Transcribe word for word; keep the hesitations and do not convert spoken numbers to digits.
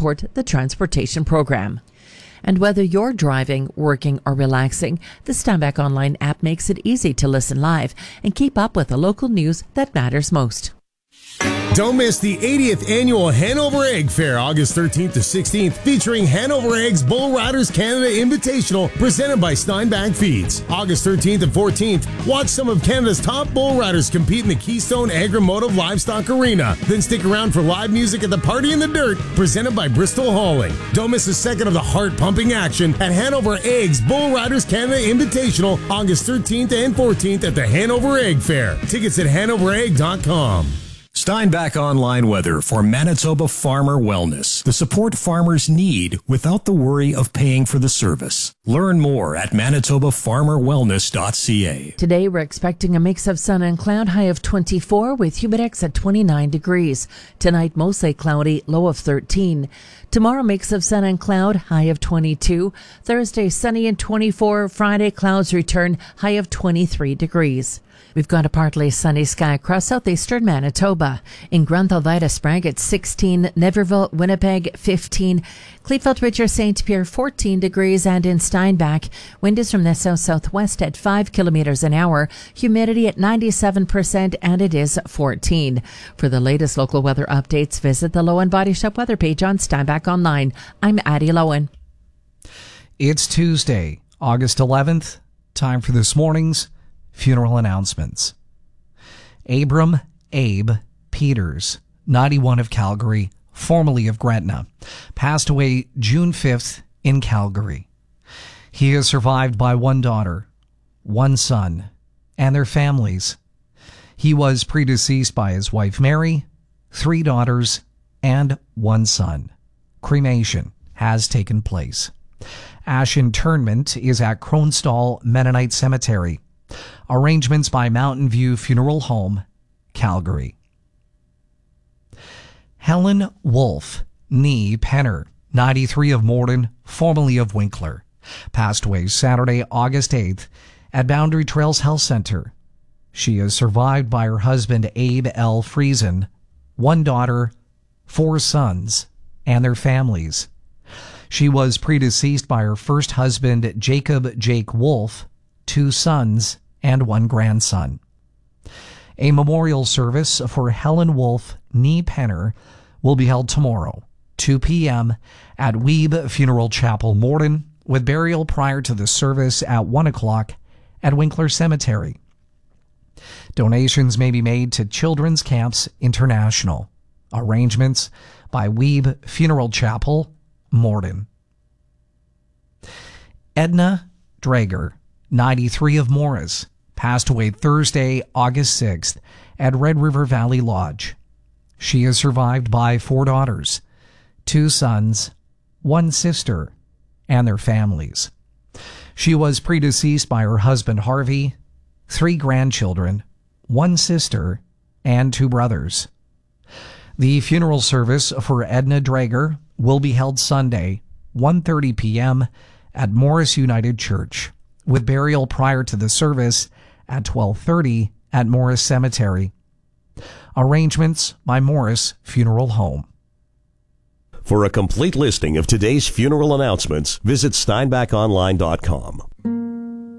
support the transportation program. And whether you're driving, working, or relaxing, the Steinbach Online app makes it easy to listen live and keep up with the local news that matters most. Don't miss the eightieth Annual Hanover Egg Fair, August thirteenth to sixteenth, featuring Hanover Eggs Bull Riders Canada Invitational, presented by Steinbach Feeds. August thirteenth and fourteenth, watch some of Canada's top bull riders compete in the Keystone Agri-Motive Livestock Arena. Then stick around for live music at the Party in the Dirt, presented by Bristol Hauling. Don't miss a second of the heart-pumping action at Hanover Eggs Bull Riders Canada Invitational, August thirteenth and fourteenth at the Hanover Egg Fair. Tickets at hanover egg dot com. Steinbach Online weather for Manitoba Farmer Wellness. The support farmers need without the worry of paying for the service. Learn more at manitoba farmer wellness dot c a. Today, we're expecting a mix of sun and cloud, high of twenty-four, with humidex at twenty-nine degrees. Tonight, mostly cloudy, low of thirteen. Tomorrow, mix of sun and cloud, high of twenty-two. Thursday, sunny and twenty-four. Friday, clouds return, high of twenty-three degrees. We've got a partly sunny sky across southeastern Manitoba. In Grunthal, Sprague at sixteen, Niverville, Winnipeg, fifteen, Kleefeld Ridge or Saint Pierre, fourteen degrees, and in Steinbach, wind is from the south-southwest at five kilometers an hour, humidity at ninety-seven percent, and it is fourteen. For the latest local weather updates, visit the Lowen Body Shop weather page on Steinbach Online. I'm Addie Lowen. It's Tuesday, August eleventh. Time for this morning's funeral announcements. Abram Abe Peters, ninety-one, of Calgary, formerly of Gretna, passed away June fifth in Calgary. He is survived by one daughter, one son, and their families. He was predeceased by his wife Mary, three daughters, and one son. Cremation has taken place. Ash interment is at Kronstall Mennonite Cemetery. Arrangements by Mountain View Funeral Home, Calgary. Helen Wolf, nee Penner, ninety-three, of Morden, formerly of Winkler, passed away Saturday, August eighth, at Boundary Trails Health Center. She is survived by her husband Abe L. Friesen, one daughter, four sons, and their families. She was predeceased by her first husband Jacob Jake Wolf, two sons, and one grandson. A memorial service for Helen Wolf, nee Penner, will be held tomorrow, two p.m. at Weeb Funeral Chapel, Morden, with burial prior to the service at one o'clock at Winkler Cemetery. Donations may be made to Children's Camps International. Arrangements by Weeb Funeral Chapel, Morden. Edna Drager, ninety-three, of Morris, passed away Thursday, August sixth, at Red River Valley Lodge. She is survived by four daughters, two sons, one sister, and their families. She was predeceased by her husband Harvey, three grandchildren, one sister, and two brothers. The funeral service for Edna Drager will be held Sunday, one thirty p.m. at Morris United Church, with burial prior to the service at twelve thirty at Morris Cemetery. Arrangements by Morris Funeral Home. For a complete listing of today's funeral announcements, visit steinbach online dot com.